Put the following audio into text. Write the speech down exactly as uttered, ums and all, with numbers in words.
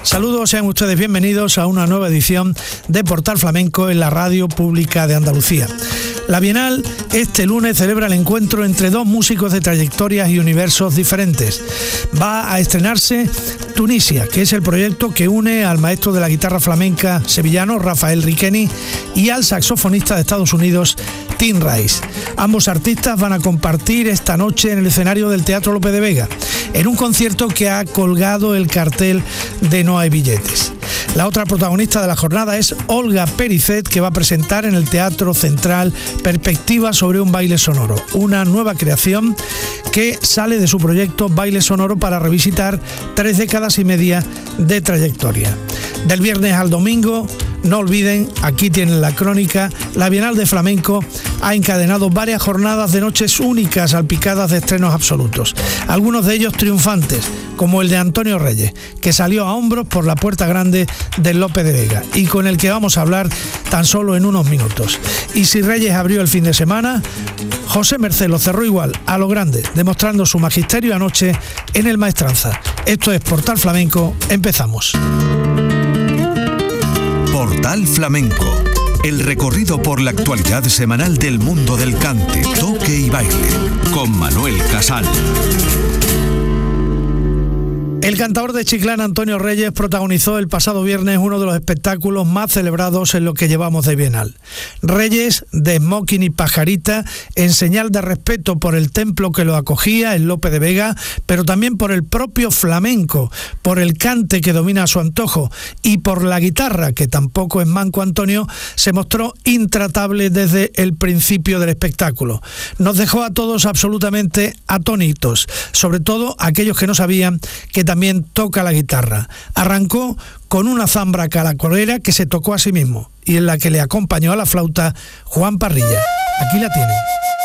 Saludos, sean ustedes bienvenidos a una nueva edición de Portal Flamenco en la Radio Pública de Andalucía. La Bienal este lunes celebra el encuentro entre dos músicos de trayectorias y universos diferentes. Va a estrenarse Tunisia, que es el proyecto que une al maestro de la guitarra flamenca sevillano Rafael Riqueni y al saxofonista de Estados Unidos Tim Rice. Ambos artistas van a compartir esta noche en el escenario del Teatro Lope de Vega, en un concierto que ha colgado el cartel de No hay billetes. La otra protagonista de la jornada es Olga Pericet, que va a presentar en el Teatro Central Perspectiva sobre un baile sonoro, una nueva creación que sale de su proyecto Baile Sonoro para revisitar tres décadas y media de trayectoria. Del viernes al domingo, no olviden, aquí tienen la crónica, la Bienal de Flamenco ha encadenado varias jornadas de noches únicas salpicadas de estrenos absolutos, algunos de ellos triunfantes, como el de Antonio Reyes, que salió a hombros por la puerta grande del Lope de Vega y con el que vamos a hablar tan solo en unos minutos. Y si Reyes abrió el fin de semana, José Mercé lo cerró igual, a lo grande, demostrando su magisterio anoche en el Maestranza. Esto es Portal Flamenco, empezamos. Portal Flamenco, el recorrido por la actualidad semanal del mundo del cante, toque y baile, con Manuel Casal. El cantador de Chiclana, Antonio Reyes, protagonizó el pasado viernes uno de los espectáculos más celebrados en lo que llevamos de Bienal. Reyes, de smoking y pajarita, en señal de respeto por el templo que lo acogía, el Lope de Vega, pero también por el propio flamenco, por el cante que domina a su antojo y por la guitarra, que tampoco es manco Antonio, se mostró intratable desde el principio del espectáculo. Nos dejó a todos absolutamente atónitos, sobre todo aquellos que no sabían que también también toca la guitarra. Arrancó con una zambra caracolera que se tocó a sí mismo y en la que le acompañó a la flauta Juan Parrilla. Aquí la tienen.